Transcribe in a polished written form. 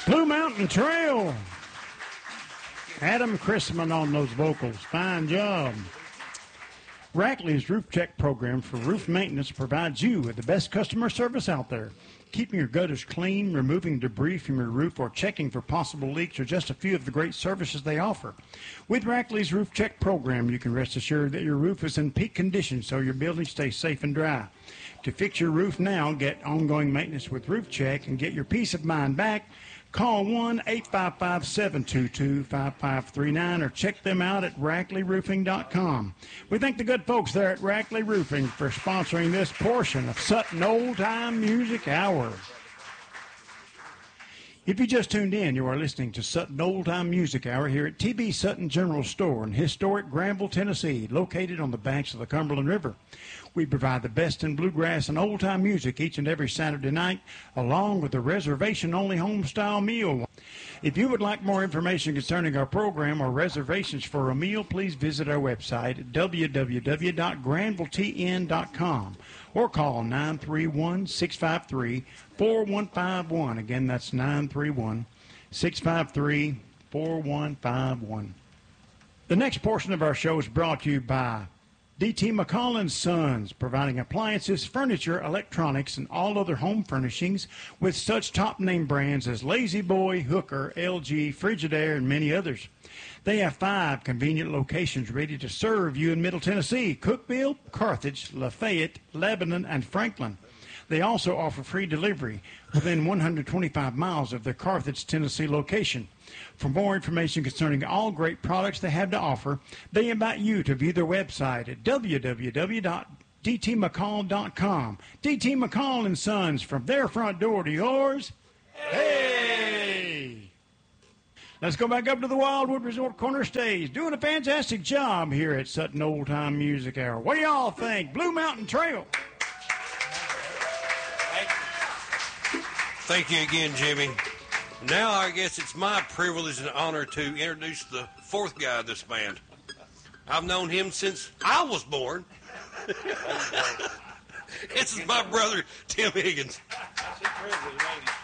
Blue Mountain Trail. Adam Chrisman on those vocals. Fine job. Rackley's Roof Check program for roof maintenance provides you with the best customer service out there. Keeping your gutters clean, removing debris from your roof, or checking for possible leaks are just a few of the great services they offer. With Rackley's Roof Check program, you can rest assured that your roof is in peak condition so your building stays safe and dry. To fix your roof now, get ongoing maintenance with Roof Check, and get your peace of mind back, call 1-855-722-5539 or check them out at RackleyRoofing.com. We thank the good folks there at Rackley Roofing for sponsoring this portion of Sutton Old Time Music Hour. If you just tuned in, you are listening to Sutton Old Time Music Hour here at T.B. Sutton General Store in historic Granville, Tennessee, located on the banks of the Cumberland River. We provide the best in bluegrass and old-time music each and every Saturday night, along with a reservation-only home-style meal. If you would like more information concerning our program or reservations for a meal, please visit our website at www.granvilletn.com or call 931-653-4151. Again, that's 931-653-4151. The next portion of our show is brought to you by D.T. McCall & Sons, providing appliances, furniture, electronics, and all other home furnishings with such top-name brands as Lazy Boy, Hooker, LG, Frigidaire, and many others. They have 5 convenient locations ready to serve you in Middle Tennessee: Cookeville, Carthage, Lafayette, Lebanon, and Franklin. They also offer free delivery within 125 miles of their Carthage, Tennessee location. For more information concerning all great products they have to offer, they invite you to view their website at www.dtmccall.com. D.T. McCall & Sons, from their front door to yours. Hey! Let's go back up to the Wildwood Resort Corner Stage, doing a fantastic job here at Sutton Old Time Music Hour. What do y'all think? Blue Mountain Trail. Thank you again, Jimmy. Now I guess it's my privilege and honor to introduce the 4th guy of this band. I've known him since I was born. This is my brother, Tim Higgins.